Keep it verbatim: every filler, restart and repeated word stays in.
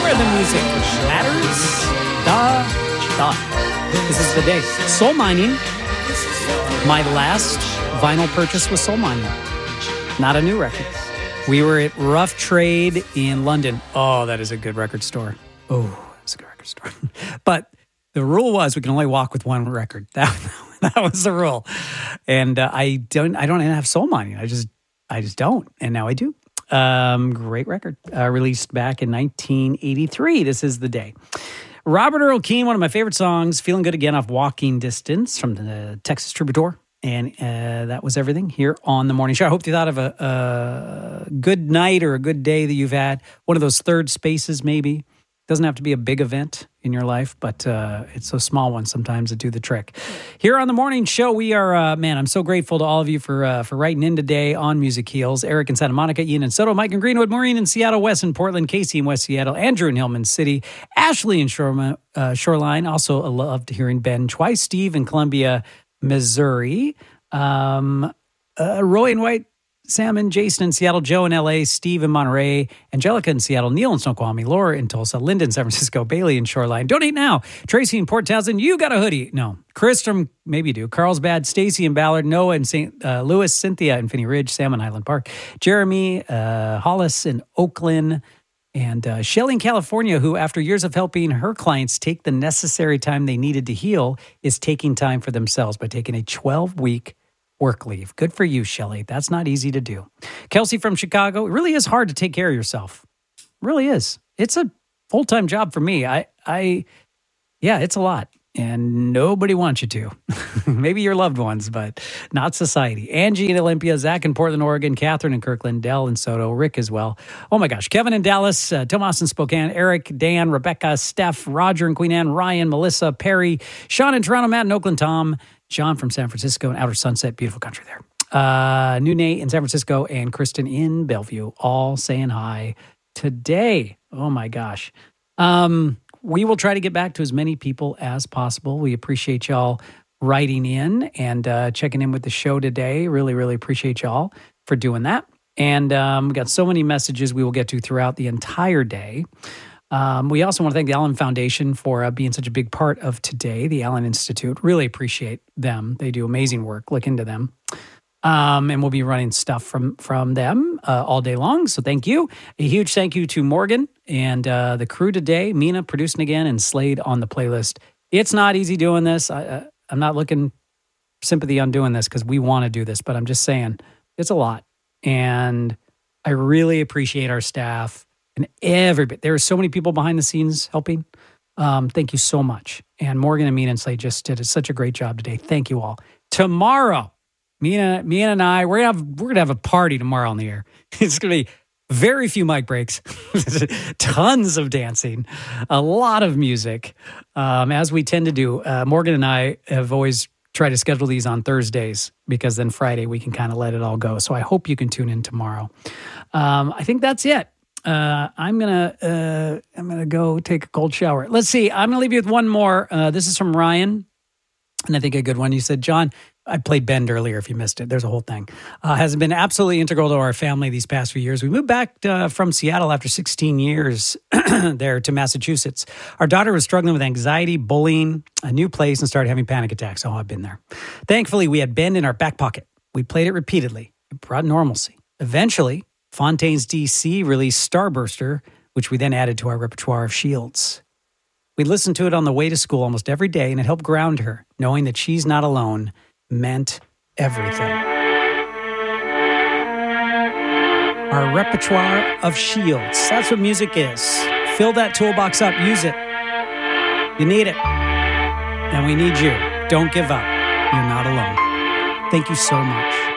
where the music matters. Da, da. This is the day. Soul Mining. My last vinyl purchase was Soul Mining. Not a new record. We were at Rough Trade in London. Oh, that is a good record store. Oh, it's a good record store. But the rule was we can only walk with one record. That, that was the rule. And uh, I don't I don't have Soul Mining. I just I just don't. And now I do. Um, great record. Uh, released back in nineteen eighty-three. This is the day. Robert Earl Keen, one of my favorite songs, Feeling Good Again off Walking Distance from the Texas Troubadour. And uh, that was everything here on The Morning Show. I hope you thought of a, a good night or a good day that you've had. One of those third spaces, maybe. Doesn't have to be a big event in your life, but uh, it's those small ones sometimes that do the trick. Here on The Morning Show, we are, uh, man, I'm so grateful to all of you for uh, for writing in today on Music Heals. Eric in Santa Monica, Ian in Soto, Mike in Greenwood, Maureen in Seattle, Wes in Portland, Casey in West Seattle, Andrew in Hillman City, Ashley in Shore, uh, Shoreline. Also loved hearing Ben twice, Steve in Columbia, Missouri, um, uh, Roy in White, Sam in Jason in Seattle, Joe in L A, Steve in Monterey, Angelica in Seattle, Neil in Snoqualmie, Laura in Tulsa, Linda in San Francisco, Bailey in Shoreline. Donate now. Tracy in Port Townsend, you got a hoodie. No. Chris from, maybe you do. Carlsbad, Stacy in Ballard, Noah in Saint Uh, Louis, Cynthia in Finney Ridge, Sam in Highland Park, Jeremy uh, Hollis in Oakland, and uh, Shelly in California, who after years of helping her clients take the necessary time they needed to heal, is taking time for themselves by taking a twelve-week work leave. Good for you, Shelly. That's not easy to do. Kelsey from Chicago. It really is hard to take care of yourself. It really is. It's a full-time job for me. I, I, yeah, it's a lot. And nobody wants you to. Maybe your loved ones, but not society. Angie in Olympia, Zach in Portland, Oregon, Catherine in Kirkland, Dell in Soto, Rick as well. Oh my gosh. Kevin in Dallas, uh, Tomas in Spokane, Eric, Dan, Rebecca, Steph, Roger in Queen Anne, Ryan, Melissa, Perry, Sean in Toronto, Matt in Oakland, Tom, John from San Francisco and Outer Sunset, beautiful country there. Uh, New Nate in San Francisco and Kristen in Bellevue, all saying hi today. Oh my gosh. Um, we will try to get back to as many people as possible. We appreciate y'all writing in and uh, checking in with the show today. Really, really appreciate y'all for doing that. And um, we got so many messages we will get to throughout the entire day. Um, we also want to thank the Allen Foundation for uh, being such a big part of today, the Allen Institute. Really appreciate them. They do amazing work. Look into them. Um, and we'll be running stuff from, from them uh, all day long. So thank you. A huge thank you to Morgan and uh, the crew today. Mina producing again and Slade on the playlist. It's not easy doing this. I, uh, I'm not looking sympathy on doing this because we want to do this, but I'm just saying it's a lot. And I really appreciate our staff. And everybody, there are so many people behind the scenes helping. Um, thank you so much. And Morgan and Mina and Slade just did such a great job today. Thank you all. Tomorrow, Mina, Mina and I, we're gonna have we're gonna have a party tomorrow on the air. It's gonna be very few mic breaks, tons of dancing, a lot of music, um, as we tend to do. Uh, Morgan and I have always tried to schedule these on Thursdays because then Friday we can kind of let it all go. So I hope you can tune in tomorrow. Um, I think that's it. Uh, I'm gonna uh, I'm gonna go take a cold shower. Let's see. I'm gonna leave you with one more. Uh, this is from Ryan, and I think a good one. You said, John, I played Bend earlier. If you missed it, there's a whole thing. Uh, has been absolutely integral to our family these past few years. We moved back uh, from Seattle after sixteen years there to Massachusetts. Our daughter was struggling with anxiety, bullying, a new place, and started having panic attacks. Oh, I've been there. Thankfully, we had Bend in our back pocket. We played it repeatedly. It brought normalcy. Eventually, Fontaines D C released Starburster, which we then added to our repertoire of Shields. We listened to it on the way to school almost every day, and it helped ground her, knowing that she's not alone meant everything. Our repertoire of Shields. That's what music is. Fill that toolbox up. Use it. You need it. And we need you. Don't give up. You're not alone. Thank you so much.